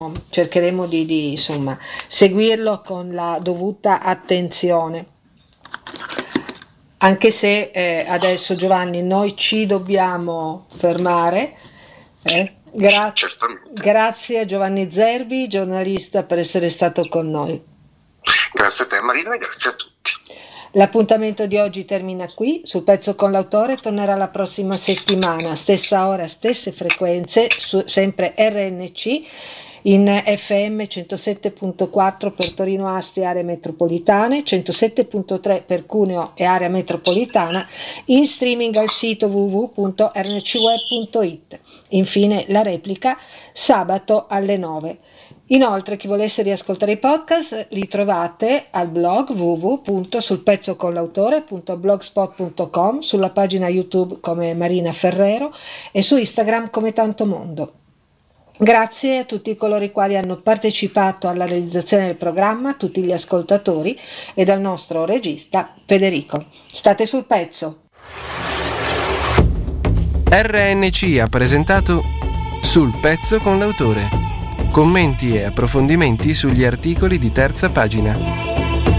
cercheremo di insomma seguirlo con la dovuta attenzione. Anche se adesso, Giovanni, noi ci dobbiamo fermare. Grazie a Giovanni Zerbi, giornalista, per essere stato con noi. Grazie a te, Marina, e grazie a tutti. L'appuntamento di oggi termina qui. Sul pezzo con l'autore tornerà la prossima settimana, stessa ora, stesse frequenze, sempre RNC, in FM 107.4 per Torino, Asti e aree metropolitane, 107.3 per Cuneo e area metropolitana, in streaming al sito www.rncweb.it. Infine la replica sabato alle 9. Inoltre, chi volesse riascoltare i podcast li trovate al blog www.sulpezzoconlautore.blogspot.com, sulla pagina YouTube come Marina Ferrero e su Instagram come Tanto Mondo. Grazie a tutti coloro i quali hanno partecipato alla realizzazione del programma, tutti gli ascoltatori e dal nostro regista Federico. State sul pezzo. RNC ha presentato Sul pezzo con l'autore. Commenti e approfondimenti sugli articoli di terza pagina.